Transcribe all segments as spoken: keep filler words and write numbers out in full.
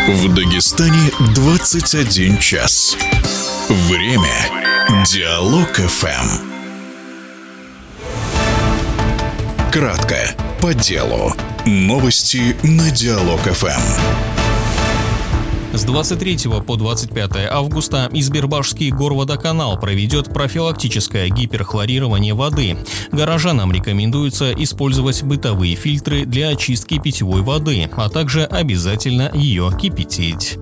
В Дагестане двадцать один час. Время Диалог эф эм. Кратко, по делу. Новости на Диалог эф эм. С двадцать третьего по двадцать пятое августа Избербашский горводоканал проведет профилактическое гиперхлорирование воды. Горожанам рекомендуется использовать бытовые фильтры для очистки питьевой воды, а также обязательно ее кипятить.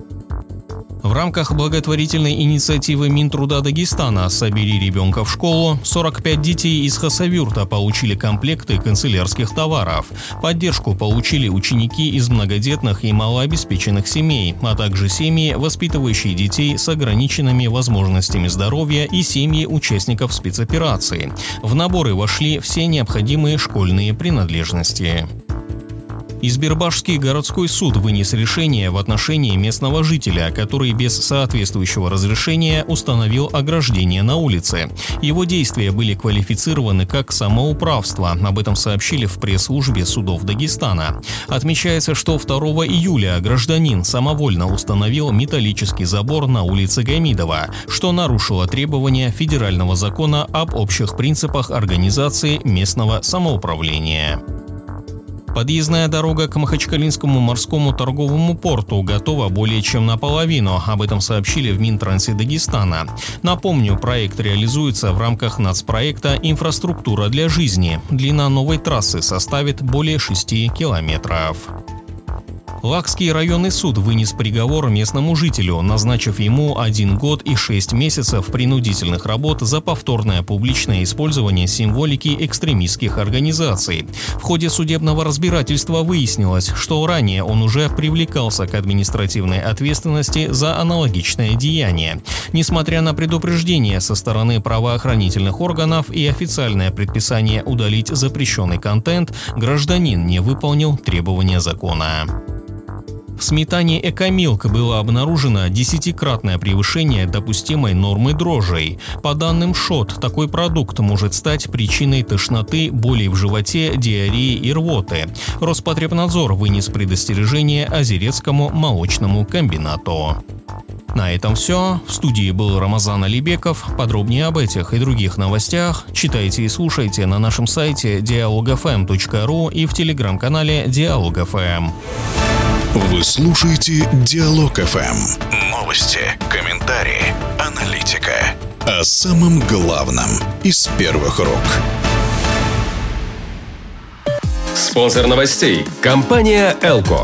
В рамках благотворительной инициативы Минтруда Дагестана «Собери ребенка в школу» сорок пять детей из Хасавюрта получили комплекты канцелярских товаров. Поддержку получили ученики из многодетных и малообеспеченных семей, а также семьи, воспитывающие детей с ограниченными возможностями здоровья и семьи участников спецоперации. В наборы вошли все необходимые школьные принадлежности. Избербашский городской суд вынес решение в отношении местного жителя, который без соответствующего разрешения установил ограждение на улице. Его действия были квалифицированы как самоуправство, об этом сообщили в пресс-службе судов Дагестана. Отмечается, что второго июля гражданин самовольно установил металлический забор на улице Гамидова, что нарушило требования федерального закона об общих принципах организации местного самоуправления. Подъездная дорога к Махачкалинскому морскому торговому порту готова более чем наполовину, об этом сообщили в Минтрансе Дагестана. Напомню, проект реализуется в рамках нацпроекта «Инфраструктура для жизни». Длина новой трассы составит более шести километров. Лакский районный суд вынес приговор местному жителю, назначив ему один год и шесть месяцев принудительных работ за повторное публичное использование символики экстремистских организаций. В ходе судебного разбирательства выяснилось, что ранее он уже привлекался к административной ответственности за аналогичное деяние. Несмотря на предупреждение со стороны правоохранительных органов и официальное предписание удалить запрещенный контент, гражданин не выполнил требования закона. В сметане «Экомилк» было обнаружено десятикратное превышение допустимой нормы дрожжей. По данным ШОТ, такой продукт может стать причиной тошноты, болей в животе, диареи и рвоты. Роспотребнадзор вынес предостережение Озерецкому молочному комбинату. На этом все. В студии был Рамазан Алибеков. Подробнее об этих и других новостях читайте и слушайте на нашем сайте диалог эф эм точка ру и в телеграм-канале Диалог эф эм. Вы слушаете Диалог эф эм. Новости, комментарии, аналитика. О самом главном из первых рук. Спонсор новостей – компания «Элко».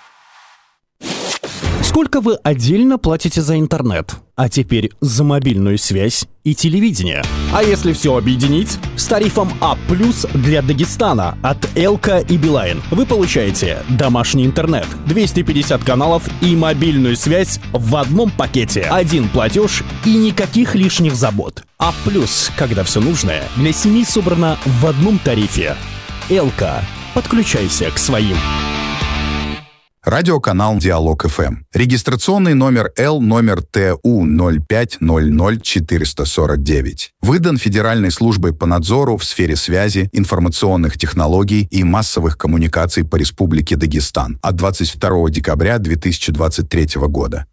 Сколько вы отдельно платите за интернет? А теперь за мобильную связь и телевидение. А если все объединить? С тарифом А плюс для Дагестана от Элко и Билайн вы получаете домашний интернет, двести пятьдесят каналов и мобильную связь в одном пакете. Один платеж и никаких лишних забот. А плюс, когда все нужное для семьи собрано в одном тарифе. Элко. Подключайся к своим. Радиоканал Диалог эф эм. Регистрационный номер Л номер Т У ноль пять ноль ноль четыре сорок девять. Выдан Федеральной службой по надзору в сфере связи, информационных технологий и массовых коммуникаций по Республике Дагестан от двадцать второго декабря две тысячи двадцать третьего года.